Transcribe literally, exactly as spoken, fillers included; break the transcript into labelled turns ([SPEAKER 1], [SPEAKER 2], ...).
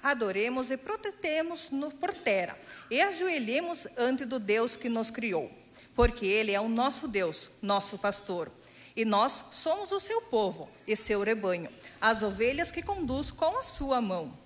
[SPEAKER 1] adoremos e protetemos-nos por terra, e ajoelhemos ante do Deus que nos criou, porque Ele é o nosso Deus, nosso pastor, e nós somos o seu povo e seu rebanho, as ovelhas que conduz com a sua mão.